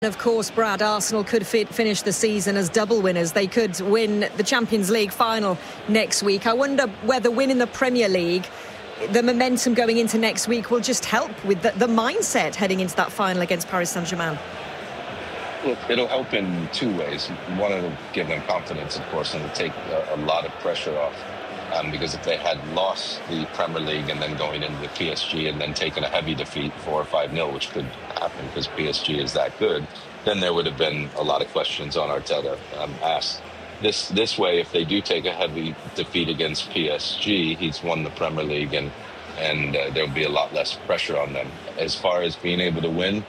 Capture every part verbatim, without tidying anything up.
Of course, Brad, Arsenal could fit, finish the season as double winners. They could win the Champions League final next week. I wonder whether winning the Premier League, the momentum going into next week, will just help with the, the mindset heading into that final against Paris Saint-Germain. Look, it'll help in two ways. One, it'll give them confidence, of course, and it'll take a, a lot of pressure off. Um, because if they had lost the Premier League and then going into the P S G and then taken a heavy defeat, four or five nil, which could happen because P S G is that good, then there would have been a lot of questions on Arteta um, asked. This this way, if they do take a heavy defeat against P S G, he's won the Premier League and and uh, there'll be a lot less pressure on them. As far as being able to win,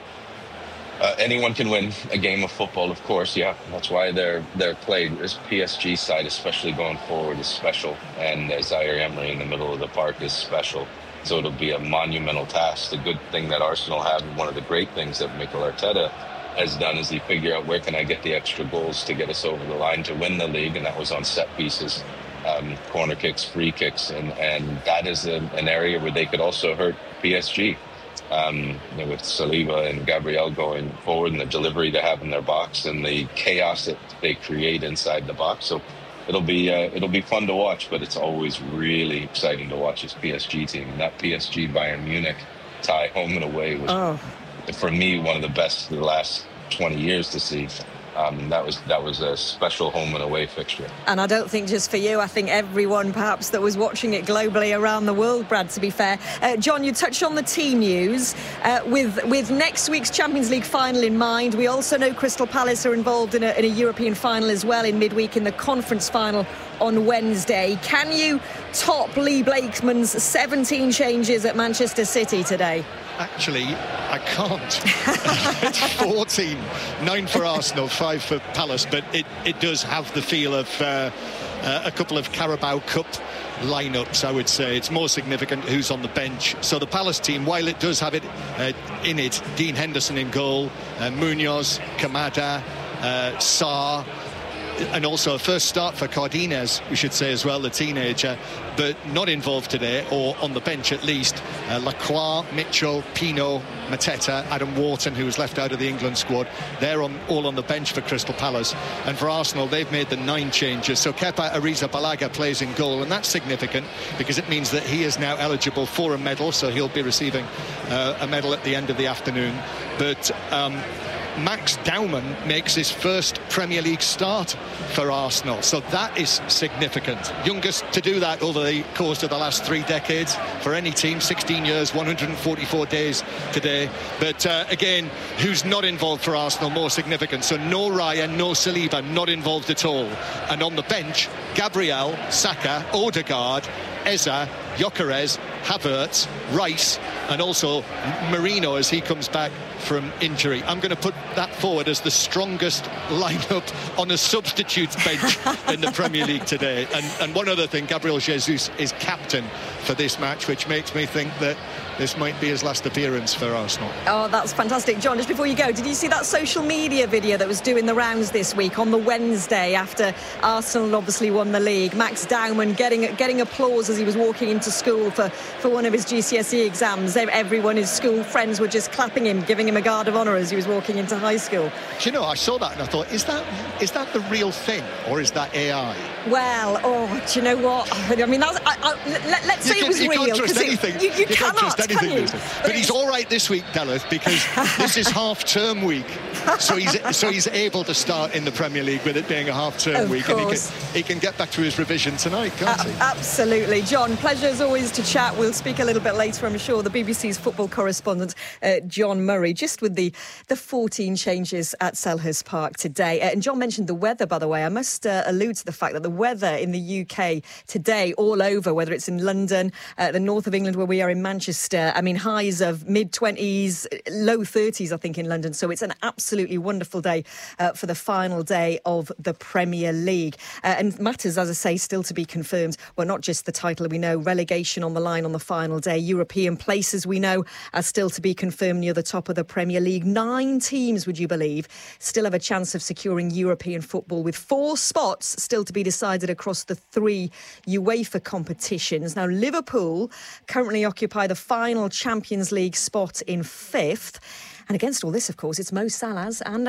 Uh, anyone can win a game of football, of course. Yeah, that's why they're they're played. This P S G side, especially going forward, is special, and uh, Zaire Emery in the middle of the park is special. So it'll be a monumental task. The good thing that Arsenal have, and one of the great things that Mikel Arteta has done, is he figure out where can I get the extra goals to get us over the line to win the league, and that was on set pieces, um, corner kicks, free kicks, and and that is a, an area where they could also hurt P S G. Um, you know, with Saliba and Gabriel going forward and the delivery they have in their box and the chaos that they create inside the box. So it'll be uh, it'll be fun to watch, but it's always really exciting to watch this P S G team. And that P S G Bayern Munich tie home and away was, oh. for me, one of the best of the last twenty years to see. Um, that was that was a special home and away fixture. And I don't think just for you, I think everyone perhaps that was watching it globally around the world, Brad, to be fair. Uh, John, you touched on the team news. Uh, with with next week's Champions League final in mind, we also know Crystal Palace are involved in a, in a European final as well in midweek in the conference final on Wednesday. Can you top Lee Blakeman's seventeen changes at Manchester City today? Actually, I can't. It's fourteen. Nine for Arsenal, five for Palace, but it, it does have the feel of uh, uh, a couple of Carabao Cup lineups, I would say. It's more significant who's on the bench. So the Palace team, while it does have it uh, in it, Dean Henderson in goal, uh, Munoz, Kamada, uh, Sarr, and also a first start for Cardenas, we should say as well, the teenager, but not involved today, or on the bench at least. Uh, Lacroix, Mitchell, Pino, Mateta, Adam Wharton, who was left out of the England squad. They're on, all on the bench for Crystal Palace. And for Arsenal, they've made the nine changes. So Kepa Arrizabalaga plays in goal, and that's significant because it means that he is now eligible for a medal, so he'll be receiving uh, a medal at the end of the afternoon. But um, Max Daumann makes his first Premier League start for Arsenal, so that is significant. Youngest to do that over the course of the last three decades for any team. Sixteen years, one hundred forty-four days today. But uh, again, who's not involved for Arsenal, more significant. So no Ryan, no Saliba, not involved at all. And on the bench, Gabriel, Saka, Odegaard, Eza, Gyökeres, Havertz, Rice, and also Marino as he comes back from injury. I'm going to put that forward as the strongest lineup on a substitute bench in the Premier League today. And, and one other thing, Gabriel Jesus is captain for this match, which makes me think that this might be his last appearance for Arsenal. Oh, that's fantastic. John, just before you go, did you see that social media video that was doing the rounds this week on the Wednesday after Arsenal obviously won the league? Max Daumann getting getting applause as he was walking into school for, for one of his G C S E exams. Everyone, his school friends, were just clapping him, giving him a guard of honour as he was walking into high school. Do you know, I saw that and I thought, is that is that the real thing or is that A I? Well, oh, do you know what? I mean, that's, I, I, let, let's say you can, it was you real. Can't trust anything. It, you, you, you, you cannot, can't trust anything. can you? But, but he's all right this week, Dallas, because this is half-term week. So he's so he's able to start in the Premier League with it being a half-term of week. Course. And he can, he can get back to his revision tonight, can't uh, he? Absolutely. John, pleasure as always to chat. We'll speak a little bit later, I'm sure. The B B C's football correspondent, uh, John Murray, just with the, the fourteen changes at Selhurst Park today. Uh, and John mentioned the weather, by the way. I must uh, allude to the fact that the weather in the U K today, all over, whether it's in London, uh, the north of England where we are in Manchester, I mean, highs of mid-twenties, low thirties, I think, in London. So it's an absolutely wonderful day uh, for the final day of the Premier League. Uh, and matters, as I say, still to be confirmed. Well, not just the title, we know relegation on the line on the final day. European places, we know, are still to be confirmed near the top of the Premier League. Nine teams, would you believe, still have a chance of securing European football, with four spots still to be decided across the three UEFA competitions. Now, Liverpool currently occupy the final Champions League spot in fifth. And against all this, of course, it's Mo Salah's and